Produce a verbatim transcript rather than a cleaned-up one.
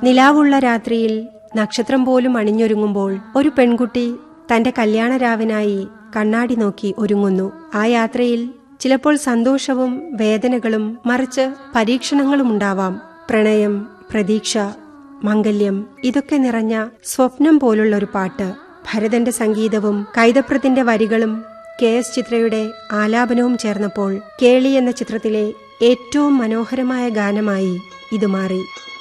നിലാവുള്ള രാത്രിയിൽ നക്ഷത്രം പോലും അണിഞ്ഞൊരുങ്ങുമ്പോൾ ഒരു പെൺകുട്ടി തന്റെ കല്യാണരാവിനായി കണ്ണാടി നോക്കി ഒരുങ്ങുന്നു. ആ യാത്രയിൽ ചിലപ്പോൾ സന്തോഷവും വേദനകളും മറിച്ച് പരീക്ഷണങ്ങളും ഉണ്ടാവാം. പ്രണയം, പ്രതീക്ഷ, മംഗല്യം ഇതൊക്കെ നിറഞ്ഞ സ്വപ്നം പോലുള്ളൊരു പാട്ട്. ഭരതന്റെ സംഗീതവും കൈതപ്രത്തിന്റെ വരികളും കെ എസ് ചിത്രയുടെ ആലാപനവും ചേർന്നപ്പോൾ കേളി എന്ന ചിത്രത്തിലെ ഏറ്റവും മനോഹരമായ ഗാനമായി ഇത് മാറി.